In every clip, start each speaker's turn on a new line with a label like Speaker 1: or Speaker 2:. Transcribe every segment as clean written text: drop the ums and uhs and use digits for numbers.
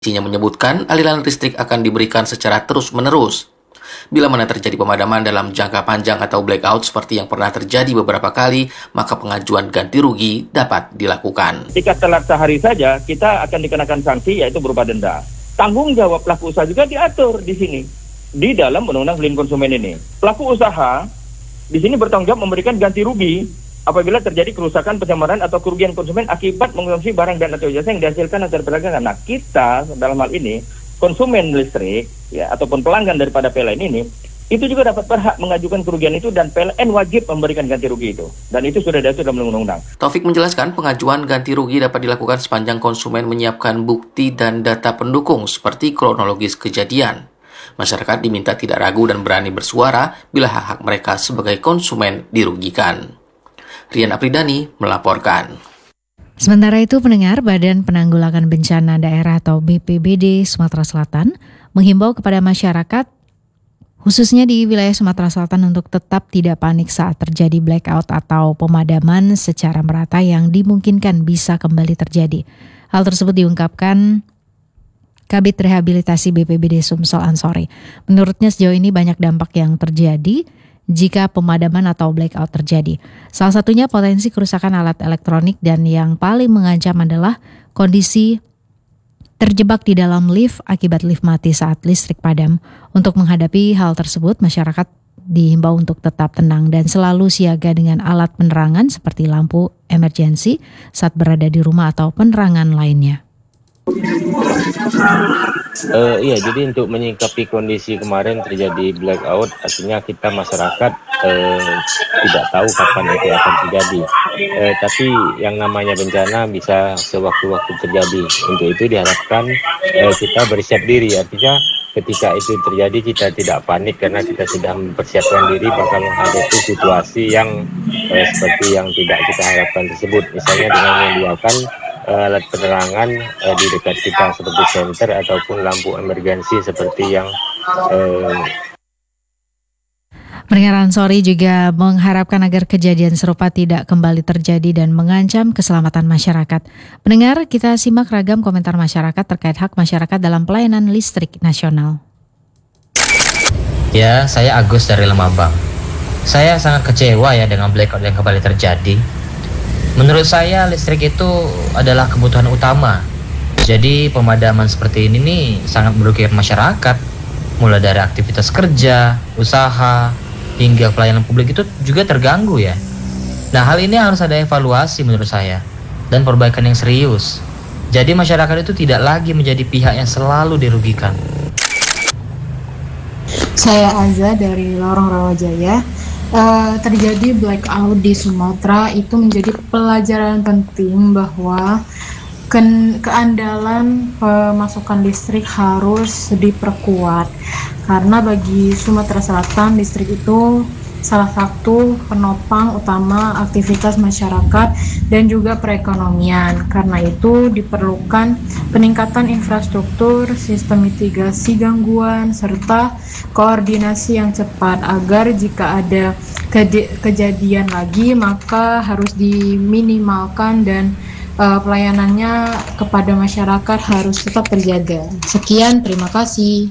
Speaker 1: Isinya menyebutkan aliran listrik akan diberikan secara terus-menerus. Bila mana terjadi pemadaman dalam jangka panjang atau blackout seperti yang pernah terjadi beberapa kali, maka pengajuan ganti rugi dapat dilakukan.
Speaker 2: Jika telat sehari saja, kita akan dikenakan sanksi yaitu berupa denda. Tanggung jawab pelaku usaha juga diatur di sini, di dalam Undang-Undang Pelindungan Konsumen ini. Pelaku usaha di sini bertanggung jawab memberikan ganti rugi apabila terjadi kerusakan, pencemaran atau kerugian konsumen akibat mengkonsumsi barang dan atau jasa yang dihasilkan atau perdagangan. Nah, kita dalam hal ini konsumen listrik ya ataupun pelanggan daripada PLN ini itu juga dapat berhak mengajukan kerugian itu dan PLN wajib memberikan ganti rugi itu. Dan itu sudah diatur dalam undang-undang.
Speaker 1: Taufik menjelaskan pengajuan ganti rugi dapat dilakukan sepanjang konsumen menyiapkan bukti dan data pendukung seperti kronologis kejadian. Masyarakat diminta tidak ragu dan berani bersuara bila hak-hak mereka sebagai konsumen dirugikan. Rian Apridani melaporkan.
Speaker 3: Sementara itu, pendengar, Badan Penanggulangan Bencana Daerah atau BPBD Sumatera Selatan menghimbau kepada masyarakat, khususnya di wilayah Sumatera Selatan, untuk tetap tidak panik saat terjadi blackout atau pemadaman secara merata yang dimungkinkan bisa kembali terjadi. Hal tersebut diungkapkan Kabid Rehabilitasi BPBD Sumsel Ansori. Menurutnya sejauh ini banyak dampak yang terjadi jika pemadaman atau blackout terjadi. Salah satunya potensi kerusakan alat elektronik dan yang paling mengancam adalah kondisi terjebak di dalam lift akibat lift mati saat listrik padam. Untuk menghadapi hal tersebut, masyarakat dihimbau untuk tetap tenang dan selalu siaga dengan alat penerangan seperti lampu emergensi saat berada di rumah atau penerangan lainnya.
Speaker 4: Iya, jadi untuk menyikapi kondisi kemarin terjadi blackout, artinya kita masyarakat tidak tahu kapan itu akan terjadi. Tapi yang namanya bencana bisa sewaktu-waktu terjadi. Untuk itu diharapkan kita bersiap diri, artinya ketika itu terjadi kita tidak panik karena kita sudah mempersiapkan diri bakal menghadapi situasi yang seperti yang tidak kita harapkan tersebut. Misalnya dengan menyediakan alat penerangan di dekat kita seperti senter ataupun lampu emergensi seperti yang
Speaker 3: Pendengar Ansori juga mengharapkan agar kejadian serupa tidak kembali terjadi dan mengancam keselamatan masyarakat. Pendengar, kita simak ragam komentar masyarakat terkait hak masyarakat dalam pelayanan listrik nasional.
Speaker 5: Ya, saya Agus dari Lemabang. Saya sangat kecewa ya dengan blackout yang kembali terjadi. Menurut saya listrik itu adalah kebutuhan utama. Jadi pemadaman seperti ini nih sangat merugikan masyarakat. Mulai dari aktivitas kerja, usaha, hingga pelayanan publik itu juga terganggu ya. Nah, hal ini harus ada evaluasi menurut saya dan perbaikan yang serius. Jadi masyarakat itu tidak lagi menjadi pihak yang selalu dirugikan.
Speaker 6: Saya Aza dari Lorong Rawajaya. Terjadi blackout di Sumatera itu menjadi pelajaran penting bahwa keandalan pemasukan listrik harus diperkuat, karena bagi Sumatera Selatan listrik itu salah satu penopang utama aktivitas masyarakat dan juga perekonomian. Karena itu diperlukan peningkatan infrastruktur, sistem mitigasi gangguan, serta koordinasi yang cepat agar jika ada kejadian lagi maka harus diminimalkan dan pelayanannya kepada masyarakat harus tetap terjaga. Sekian, terima kasih.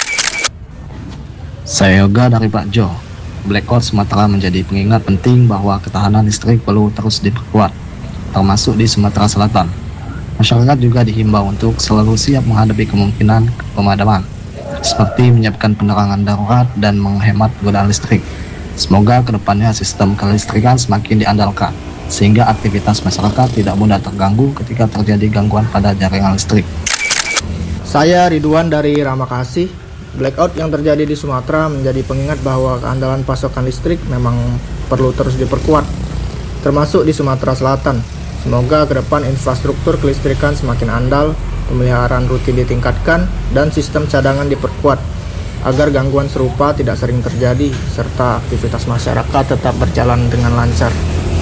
Speaker 7: Saya Yoga dari Pak Jo. Blackout Sumatera menjadi pengingat penting bahwa ketahanan listrik perlu terus diperkuat, termasuk di Sumatera Selatan. Masyarakat juga dihimbau untuk selalu siap menghadapi kemungkinan pemadaman, seperti menyiapkan penerangan darurat dan menghemat penggunaan listrik. Semoga kedepannya sistem kelistrikan semakin diandalkan, sehingga aktivitas masyarakat tidak mudah terganggu ketika terjadi gangguan pada jaringan listrik.
Speaker 8: Saya Ridwan dari Ramakasih. Blackout yang terjadi di Sumatera menjadi pengingat bahwa keandalan pasokan listrik memang perlu terus diperkuat, termasuk di Sumatera Selatan. Semoga ke depan infrastruktur kelistrikan semakin andal, pemeliharaan rutin ditingkatkan, dan sistem cadangan diperkuat, agar gangguan serupa tidak sering terjadi, serta aktivitas masyarakat tetap berjalan dengan lancar.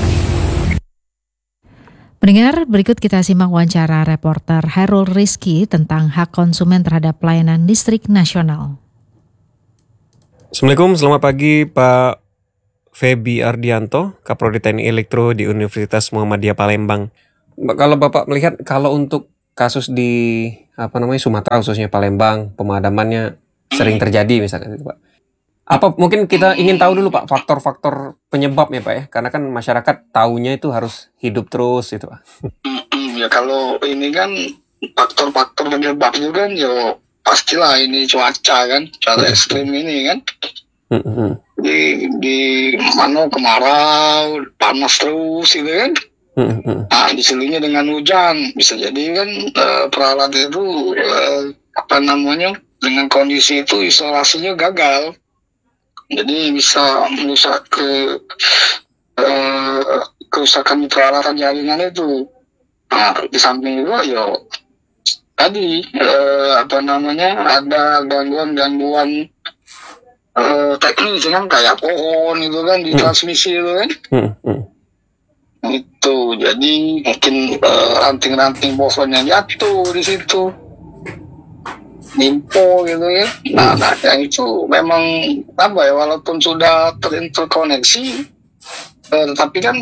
Speaker 3: Pendengar, berikut kita simak wawancara reporter Hairul Rizky tentang hak konsumen terhadap pelayanan listrik nasional.
Speaker 9: Assalamualaikum, selamat pagi Pak Febi Ardianto, Kaprodi Teknik Elektro di Universitas Muhammadiyah Palembang. Kalau Bapak melihat, kalau untuk kasus di Sumatera khususnya Palembang, pemadamannya sering terjadi misalkan itu, Pak. Apa mungkin kita ingin tahu dulu Pak faktor-faktor penyebabnya Pak ya, karena kan masyarakat taunya itu harus hidup terus itu Pak.
Speaker 10: Ya kalau ini kan faktor-faktor penyebab itu kan ya pastilah ini cuaca ekstrim ini kan. Di mana kemarau, panas terus gitu kan. Nah, diselingi dengan hujan, bisa jadi kan peralatan itu dengan kondisi itu isolasinya gagal, jadi bisa merusak kerusakan peralatan jaringan itu. Nah, di samping juga tadi ada gangguan teknis kan, kayak pohon itu kan di transmisi itu kan. Itu jadi mungkin ranting-ranting pohon yang jatuh di situ, nimpo gitu ya. Nah, yang itu memang walaupun sudah terinterkoneksi, tetapi kan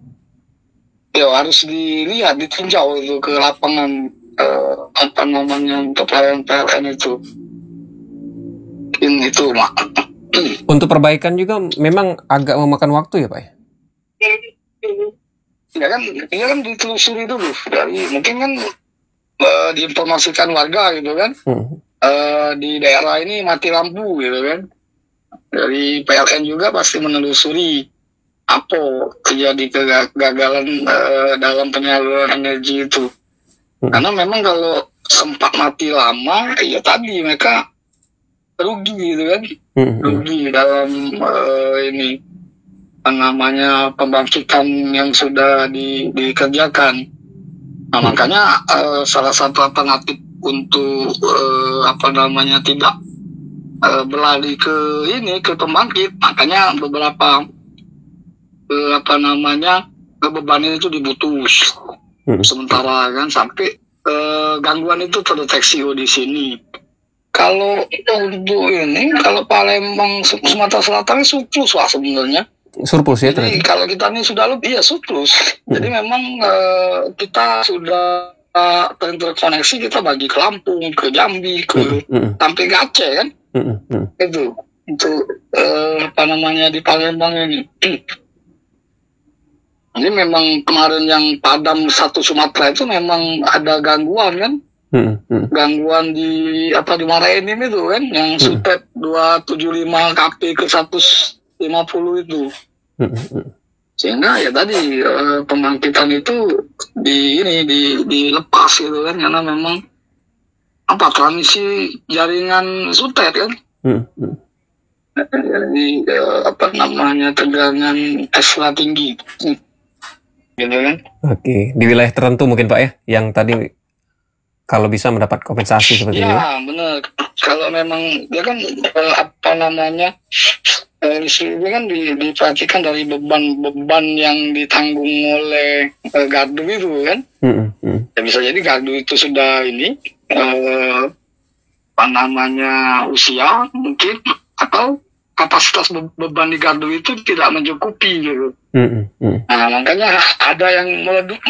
Speaker 10: harus dilihat, ditinjau itu ke lapangan untuk PLN itu. Mungkin itu Mak.
Speaker 9: Untuk perbaikan juga memang agak memakan waktu ya Pak ya?
Speaker 10: Ya kan ditelusuri dulu mungkin kan diinformasikan warga gitu kan. Di daerah ini mati lampu gitu kan. Dari PLN juga pasti menelusuri apa terjadi kegagalan dalam penyaluran energi itu. Karena memang kalau sempat mati lama, ya tadi mereka rugi gitu kan. Rugi dalam ini pembangkitan yang sudah dikerjakan. Nah, makanya salah satu alternatif untuk tidak berlari ke pembangkit, makanya beberapa beban itu diputus sementara kan, sampai gangguan itu terdeteksi di sini. Kalau untuk ini, kalau Palembang Sumatera Selatan surplus lah sebenarnya.
Speaker 9: Surplus ya.
Speaker 10: Jadi kalau kita ini sudah lebih surplus. Jadi memang kita sudah terinterkoneksi, kita bagi ke Lampung, ke Jambi, sampai ke Aceh kan. Itu di Palembang ini. Jadi memang kemarin yang padam satu Sumatera itu memang ada gangguan kan. Gangguan di Maraenim itu kan, yang Sutet 275 kp ke 150 itu. Sehingga ya tadi pembangkitan itu dilepas gitu kan, karena memang transmisi jaringan Sutet kan. Jadi tegangan Tesla tinggi gitu kan.
Speaker 9: Oke, di wilayah tertentu mungkin Pak ya, yang tadi kalau bisa mendapat kompensasi seperti ini.
Speaker 10: Ya benar, kalau memang dia kan ini kan diperhatikan dari beban yang ditanggung oleh gardu itu kan. Ya bisa jadi gardu itu sudah usia mungkin, atau kapasitas beban di gardu itu tidak mencukupi gitu. Nah, makanya ada yang meletup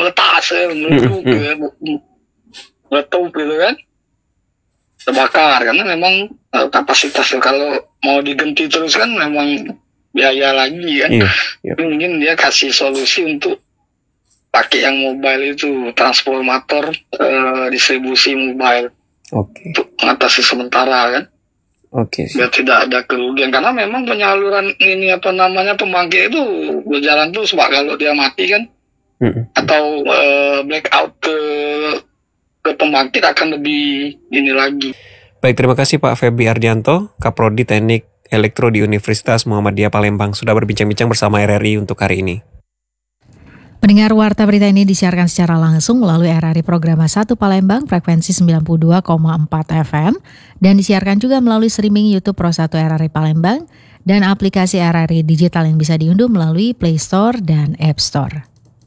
Speaker 10: gitu kan, terbakar, karena memang kapasitas kalau mau diganti terus kan memang biaya lagi kan. Mungkin dia kasih solusi untuk pakai yang mobile itu, transformator distribusi mobile. Untuk mengatasi sementara kan. Biar tidak ada kerugian, karena memang penyaluran ini pembangkit itu berjalan terus Pak. Kalau dia mati kan, atau blackout ke pembangkit akan lebih ini lagi.
Speaker 9: Baik, terima kasih Pak Feby Ardianto, Kaprodi Teknik Elektro di Universitas Muhammadiyah Palembang, sudah berbincang-bincang bersama RRI untuk hari ini.
Speaker 3: Pendengar, warta berita ini disiarkan secara langsung melalui RRI Programa 1 Palembang frekuensi 92,4 FM dan disiarkan juga melalui streaming YouTube Pro 1 RRI Palembang dan aplikasi RRI Digital yang bisa diunduh melalui Play Store dan App Store.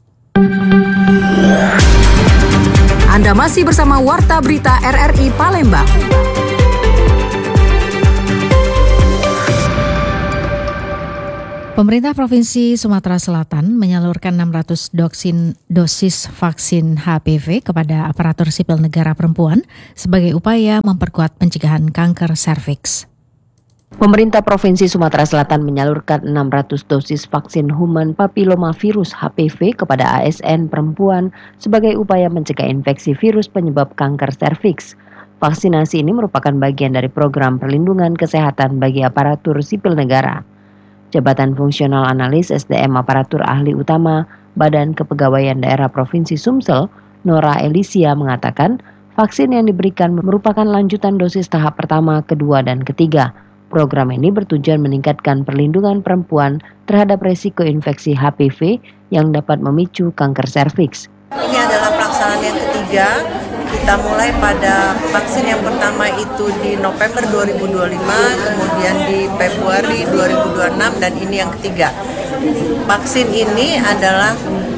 Speaker 11: Anda masih bersama Warta Berita RRI Palembang.
Speaker 3: Pemerintah Provinsi Sumatera Selatan menyalurkan 600 dosis vaksin HPV kepada aparatur sipil negara perempuan sebagai upaya memperkuat pencegahan kanker serviks.
Speaker 12: Pemerintah Provinsi Sumatera Selatan menyalurkan 600 dosis vaksin human papillomavirus HPV kepada ASN perempuan sebagai upaya mencegah infeksi virus penyebab kanker serviks. Vaksinasi ini merupakan bagian dari program perlindungan kesehatan bagi aparatur sipil negara. Jabatan Fungsional Analis SDM Aparatur Ahli Utama Badan Kepegawaian Daerah Provinsi Sumsel, Nora Elisia mengatakan, vaksin yang diberikan merupakan lanjutan dosis tahap pertama, kedua, dan ketiga. Program ini bertujuan meningkatkan perlindungan perempuan terhadap resiko infeksi HPV yang dapat memicu kanker serviks.
Speaker 13: Ini adalah pelaksanaan yang ketiga. Kita mulai pada vaksin yang pertama itu di November 2025, kemudian di Februari 2026, dan ini yang ketiga. Vaksin ini adalah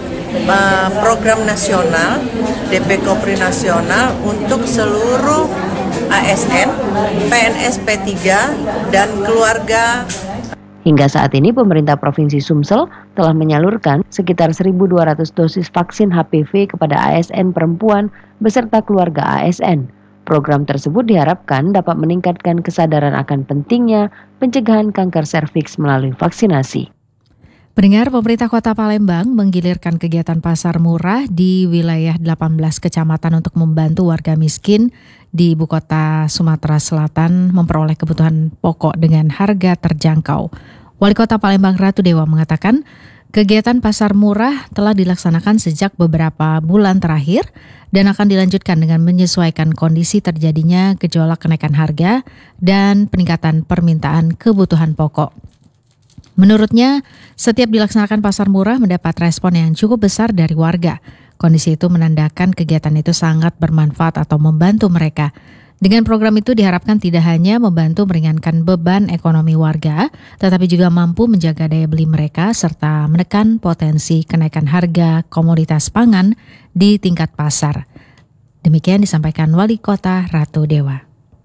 Speaker 13: program nasional, DP Kopri nasional untuk seluruh ASN, PNS P3, dan keluarga.
Speaker 12: Hingga saat ini pemerintah Provinsi Sumsel telah menyalurkan sekitar 1.200 dosis vaksin HPV kepada ASN perempuan beserta keluarga ASN. Program tersebut diharapkan dapat meningkatkan kesadaran akan pentingnya pencegahan kanker serviks melalui vaksinasi.
Speaker 3: Pendengar, pemerintah Kota Palembang menggilirkan kegiatan pasar murah di wilayah 18 kecamatan untuk membantu warga miskin di Ibu Kota Sumatera Selatan memperoleh kebutuhan pokok dengan harga terjangkau. Wali Kota Palembang Ratu Dewa mengatakan, kegiatan pasar murah telah dilaksanakan sejak beberapa bulan terakhir dan akan dilanjutkan dengan menyesuaikan kondisi terjadinya gejolak kenaikan harga dan peningkatan permintaan kebutuhan pokok. Menurutnya, setiap dilaksanakan pasar murah mendapat respon yang cukup besar dari warga. Kondisi itu menandakan kegiatan itu sangat bermanfaat atau membantu mereka. Dengan program itu diharapkan tidak hanya membantu meringankan beban ekonomi warga, tetapi juga mampu menjaga daya beli mereka serta menekan potensi kenaikan harga komoditas pangan di tingkat pasar. Demikian disampaikan Wali Kota Ratu Dewa.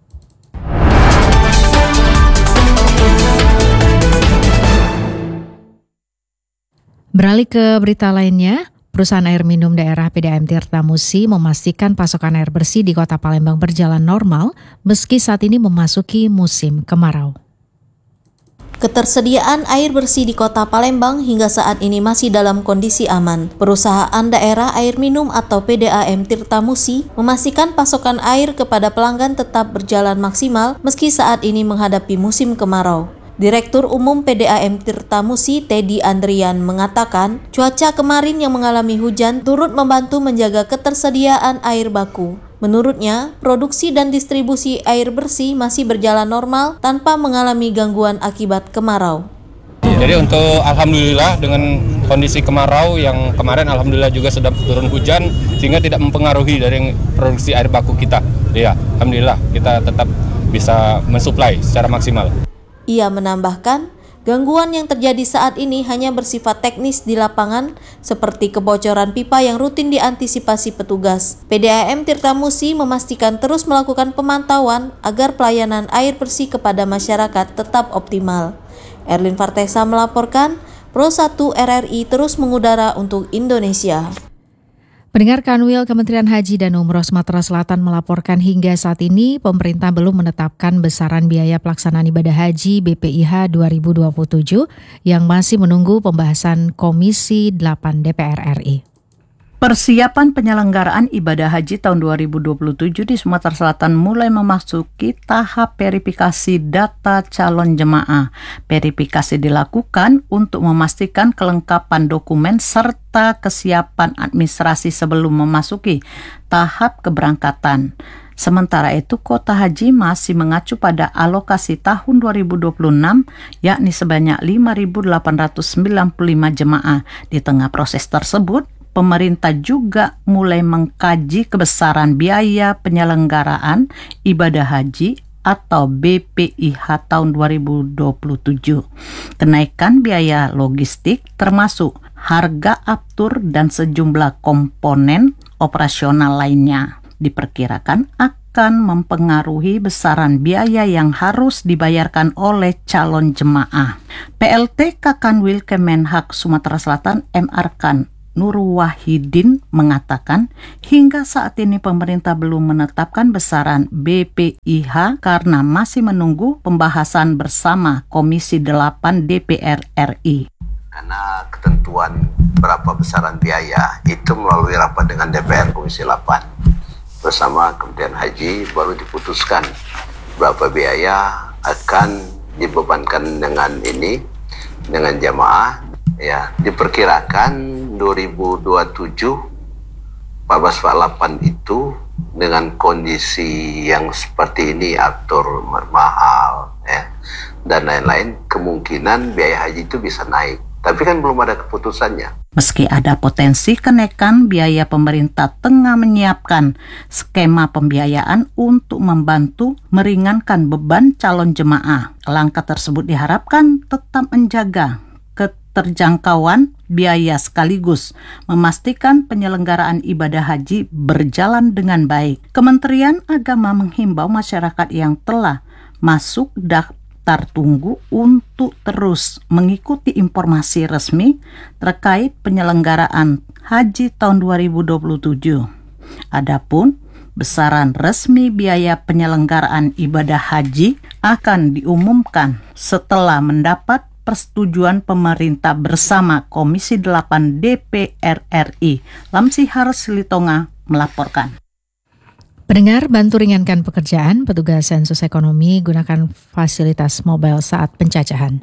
Speaker 3: Beralih ke berita lainnya, perusahaan air minum daerah PDAM Tirtamusi memastikan pasokan air bersih di Kota Palembang berjalan normal meski saat ini memasuki musim kemarau.
Speaker 14: Ketersediaan air bersih di Kota Palembang hingga saat ini masih dalam kondisi aman. Perusahaan daerah air minum atau PDAM Tirtamusi memastikan pasokan air kepada pelanggan tetap berjalan maksimal meski saat ini menghadapi musim kemarau. Direktur Umum PDAM Tirtamusi Teddy Andrian mengatakan, cuaca kemarin yang mengalami hujan turut membantu menjaga ketersediaan air baku. Menurutnya, produksi dan distribusi air bersih masih berjalan normal tanpa mengalami gangguan akibat kemarau.
Speaker 15: Jadi untuk alhamdulillah dengan kondisi kemarau yang kemarin alhamdulillah juga sudah turun hujan sehingga tidak mempengaruhi dari produksi air baku kita. Ya, alhamdulillah kita tetap bisa mensuplai secara maksimal.
Speaker 14: Ia menambahkan, gangguan yang terjadi saat ini hanya bersifat teknis di lapangan, seperti kebocoran pipa yang rutin diantisipasi petugas. PDAM Tirtamusi memastikan terus melakukan pemantauan agar pelayanan air bersih kepada masyarakat tetap optimal. Erlin Fartesa melaporkan, Pro 1 RRI terus mengudara untuk Indonesia.
Speaker 3: Pendengar, Kanwil Kementerian Haji dan Umroh Sumatera Selatan melaporkan hingga saat ini pemerintah belum menetapkan besaran biaya pelaksanaan ibadah haji BPIH 2027 yang masih menunggu pembahasan Komisi 8 DPR RI.
Speaker 16: Persiapan penyelenggaraan ibadah haji tahun 2027 di Sumatera Selatan mulai memasuki tahap verifikasi data calon jemaah. Verifikasi dilakukan untuk memastikan kelengkapan dokumen serta kesiapan administrasi sebelum memasuki tahap keberangkatan. Sementara itu, Kota Haji masih mengacu pada alokasi tahun 2026, yakni sebanyak 5.895 jemaah. Di tengah proses tersebut, pemerintah juga mulai mengkaji kebesaran biaya penyelenggaraan ibadah haji atau BPIH tahun 2027. Kenaikan biaya logistik termasuk harga aftur dan sejumlah komponen operasional lainnya diperkirakan akan akan mempengaruhi besaran biaya yang harus dibayarkan oleh calon jemaah. PLT Kakanwil Kemenhak Sumatera Selatan M. Arkan Nurwahidin mengatakan hingga saat ini pemerintah belum menetapkan besaran BPIH karena masih menunggu pembahasan bersama Komisi 8 DPR RI.
Speaker 17: Karena ketentuan berapa besaran biaya itu melalui rapat dengan DPR Komisi 8 bersama Kementerian Haji baru diputuskan berapa biaya akan dibebankan dengan jamaah. Ya, diperkirakan 2027 1448 itu dengan kondisi yang seperti ini, atur mahal ya, dan lain-lain, kemungkinan biaya haji itu bisa naik. Tapi kan belum ada keputusannya.
Speaker 16: Meski ada potensi kenaikan biaya, pemerintah tengah menyiapkan skema pembiayaan untuk membantu meringankan beban calon jemaah. Langkah tersebut diharapkan tetap menjaga keterjangkauan biaya sekaligus memastikan penyelenggaraan ibadah haji berjalan dengan baik. Kementerian Agama menghimbau masyarakat yang telah masuk daftar tunggu untuk terus mengikuti informasi resmi terkait penyelenggaraan haji tahun 2027. Adapun besaran resmi biaya penyelenggaraan ibadah haji akan diumumkan setelah mendapat persetujuan pemerintah bersama Komisi 8 DPR RI. Lamsihar Silitonga melaporkan.
Speaker 3: Pendengar, bantu ringankan pekerjaan petugas sensus ekonomi, gunakan fasilitas mobile saat pencacahan.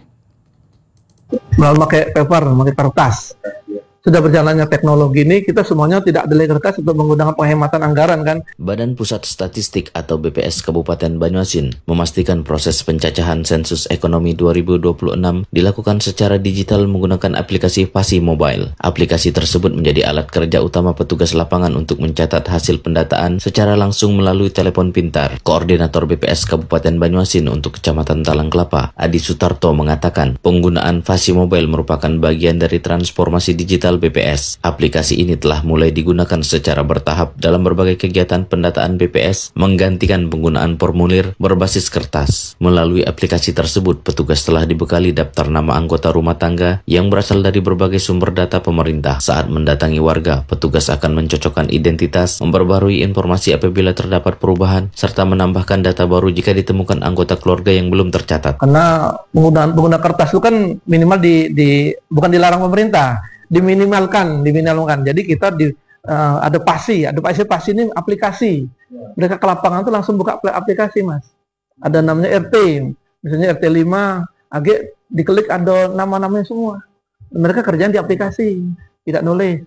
Speaker 18: Pakai paper, pakai kertas. Sudah berjalannya teknologi ini, kita semuanya tidak ada kertas untuk menggunakan penghematan anggaran kan.
Speaker 19: Badan Pusat Statistik atau BPS Kabupaten Banyuasin memastikan proses pencacahan sensus ekonomi 2026 dilakukan secara digital menggunakan aplikasi Fasi Mobile. Aplikasi tersebut menjadi alat kerja utama petugas lapangan untuk mencatat hasil pendataan secara langsung melalui telepon pintar. Koordinator BPS Kabupaten Banyuasin untuk Kecamatan Talang Kelapa, Adi Sutarto mengatakan penggunaan Fasi Mobile merupakan bagian dari transformasi digital BPS. Aplikasi ini telah mulai digunakan secara bertahap dalam berbagai kegiatan pendataan BPS, menggantikan penggunaan formulir berbasis kertas. Melalui aplikasi tersebut, petugas telah dibekali daftar nama anggota rumah tangga yang berasal dari berbagai sumber data pemerintah. Saat mendatangi warga, petugas akan mencocokkan identitas, memperbarui informasi apabila terdapat perubahan, serta menambahkan data baru jika ditemukan anggota keluarga yang belum tercatat.
Speaker 18: Karena pengguna kertas itu kan minimal bukan dilarang pemerintah, diminimalkan. Jadi kita ada Fasi ini aplikasi. Mereka ke lapangan tuh langsung buka aplikasi, Mas. Ada namanya RT, misalnya RT 5, AG diklik ada nama-namanya semua. Mereka kerjaan di aplikasi, tidak nulis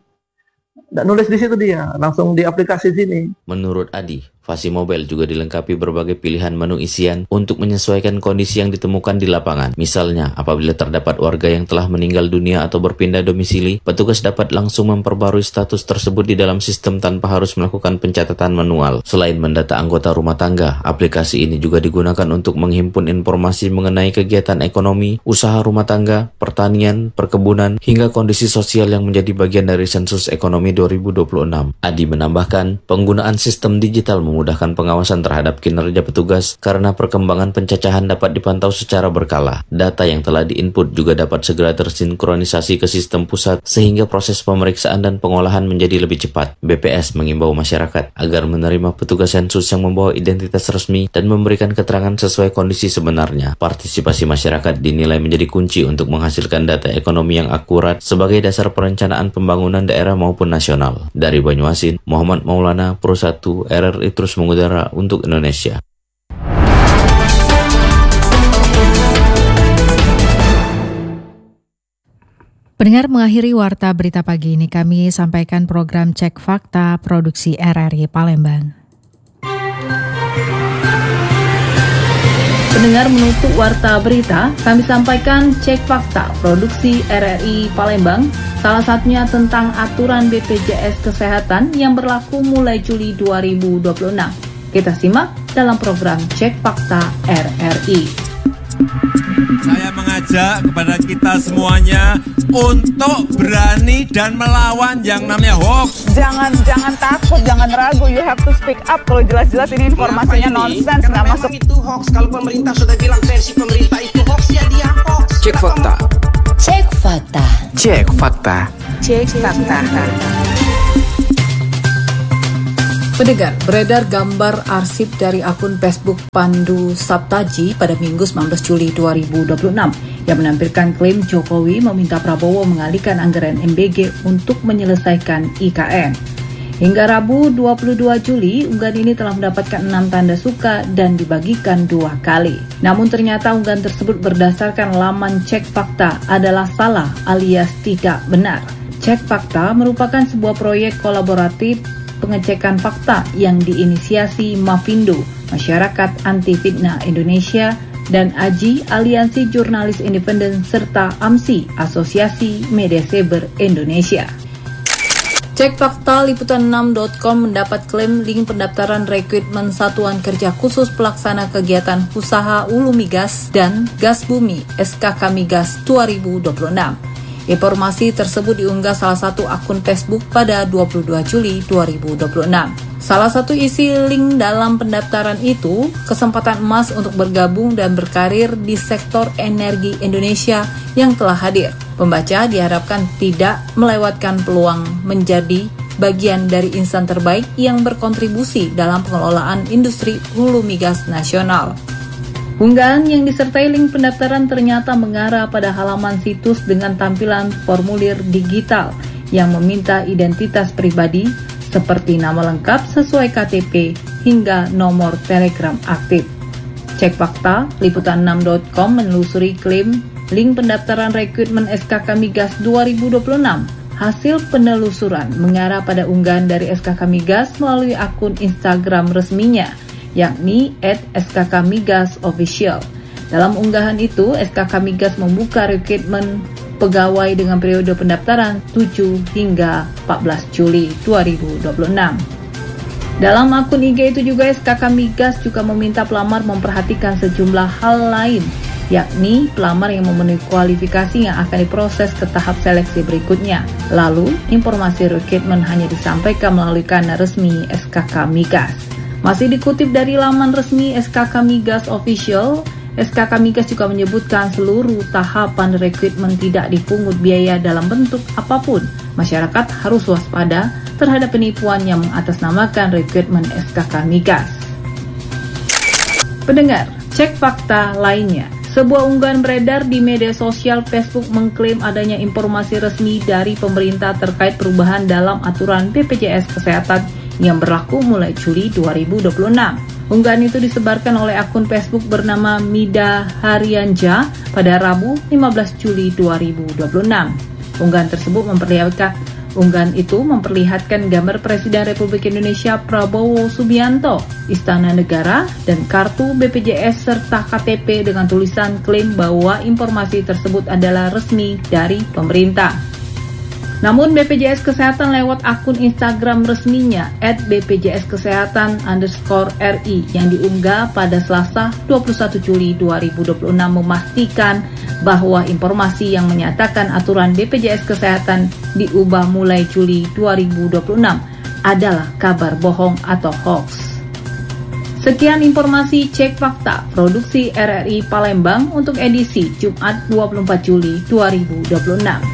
Speaker 18: di situ, dia langsung di aplikasi sini.
Speaker 19: Menurut Adi, Fasi Mobile juga dilengkapi berbagai pilihan menu isian untuk menyesuaikan kondisi yang ditemukan di lapangan. Misalnya, apabila terdapat warga yang telah meninggal dunia atau berpindah domisili, petugas dapat langsung memperbarui status tersebut di dalam sistem tanpa harus melakukan pencatatan manual. Selain mendata anggota rumah tangga, aplikasi ini juga digunakan untuk menghimpun informasi mengenai kegiatan ekonomi, usaha rumah tangga, pertanian, perkebunan, hingga kondisi sosial yang menjadi bagian dari sensus ekonomi 2026. Adi menambahkan, penggunaan sistem digital memudahkan pengawasan terhadap kinerja petugas karena perkembangan pencacahan dapat dipantau secara berkala. Data yang telah diinput juga dapat segera tersinkronisasi ke sistem pusat sehingga proses pemeriksaan dan pengolahan menjadi lebih cepat. BPS mengimbau masyarakat agar menerima petugas sensus yang membawa identitas resmi dan memberikan keterangan sesuai kondisi sebenarnya. Partisipasi masyarakat dinilai menjadi kunci untuk menghasilkan data ekonomi yang akurat sebagai dasar perencanaan pembangunan daerah maupun nasional. Dari Banyuasin, Muhammad Maulana, Pro 1 RRI terus mengudara untuk Indonesia.
Speaker 3: Pendengar, mengakhiri Warta Berita Pagi ini kami sampaikan program Cek Fakta produksi RRI Palembang.
Speaker 20: Pendengar, menutup Warta Berita, kami sampaikan Cek Fakta produksi RRI Palembang, salah satunya tentang aturan BPJS Kesehatan yang berlaku mulai Juli 2026. Kita simak dalam program Cek Fakta RRI.
Speaker 21: Saya mengajak kepada kita semuanya untuk berani dan melawan yang namanya hoax.
Speaker 22: Jangan takut, jangan ragu. You have to speak up. Kalau jelas-jelas ini informasinya nonsens, nggak masuk.
Speaker 23: Itu hoax. Kalau pemerintah sudah bilang versi pemerintah itu hoax, ya dia hoax.
Speaker 24: Cek fakta.
Speaker 11: Cek fakta.
Speaker 24: Cek fakta.
Speaker 11: Cek fakta.
Speaker 20: Pendengar, beredar gambar arsip dari akun Facebook Pandu Saptaji pada Minggu 19 Juli 2026 yang menampilkan klaim Jokowi meminta Prabowo mengalihkan anggaran MBG untuk menyelesaikan IKN. Hingga Rabu 22 Juli, unggahan ini telah mendapatkan 6 tanda suka dan dibagikan 2 kali. Namun ternyata unggahan tersebut berdasarkan laman Cek Fakta adalah salah alias tidak benar. Cek Fakta merupakan sebuah proyek kolaboratif pengecekan fakta yang diinisiasi Mafindo, Masyarakat Anti Fitnah Indonesia, dan AJI, Aliansi Jurnalis Independen, serta AMSI, Asosiasi Media Cyber Indonesia. Cek Fakta Liputan6.com mendapat klaim link pendaftaran rekrutmen Satuan Kerja Khusus Pelaksana Kegiatan Usaha Hulu Migas dan Gas Bumi SKK Migas 2026. Informasi tersebut diunggah salah satu akun Facebook pada 22 Juli 2026. Salah satu isi link dalam pendaftaran itu, kesempatan emas untuk bergabung dan berkarir di sektor energi Indonesia yang telah hadir. Pembaca diharapkan tidak melewatkan peluang menjadi bagian dari insan terbaik yang berkontribusi dalam pengelolaan industri hulu migas nasional. Unggahan yang disertai link pendaftaran ternyata mengarah pada halaman situs dengan tampilan formulir digital yang meminta identitas pribadi seperti nama lengkap sesuai KTP hingga nomor Telegram aktif. Cek Fakta Liputan6.com menelusuri klaim link pendaftaran rekrutmen SKK Migas 2026. Hasil penelusuran mengarah pada unggahan dari SKK Migas melalui akun Instagram resminya, yakni @SKKMigasOfficial. Dalam unggahan itu, SKK Migas membuka rekrutmen pegawai dengan periode pendaftaran 7 hingga 14 Juli 2026. Dalam akun IG itu juga SKK Migas juga meminta pelamar memperhatikan sejumlah hal lain, yakni pelamar yang memenuhi kualifikasi yang akan diproses ke tahap seleksi berikutnya. Lalu, informasi rekrutmen hanya disampaikan melalui kanal resmi SKK Migas. Masih dikutip dari laman resmi SKK Migas Official, SKK Migas juga menyebutkan seluruh tahapan rekrutmen tidak dipungut biaya dalam bentuk apapun. Masyarakat harus waspada terhadap penipuan yang mengatasnamakan rekrutmen SKK Migas. Pendengar, cek fakta lainnya. Sebuah unggahan beredar di media sosial Facebook mengklaim adanya informasi resmi dari pemerintah terkait perubahan dalam aturan BPJS Kesehatan yang berlaku mulai Juli 2026. Unggahan itu disebarkan oleh akun Facebook bernama Mida Haryanja pada Rabu 15 Juli 2026. Unggahan itu memperlihatkan gambar Presiden Republik Indonesia Prabowo Subianto, Istana Negara, dan kartu BPJS serta KTP dengan tulisan klaim bahwa informasi tersebut adalah resmi dari pemerintah. Namun BPJS Kesehatan lewat akun Instagram resminya @bpjskesehatan_ri yang diunggah pada Selasa 21 Juli 2026 memastikan bahwa informasi yang menyatakan aturan BPJS Kesehatan diubah mulai Juli 2026 adalah kabar bohong atau hoax. Sekian informasi Cek Fakta produksi RRI Palembang untuk edisi Jumat 24 Juli 2026.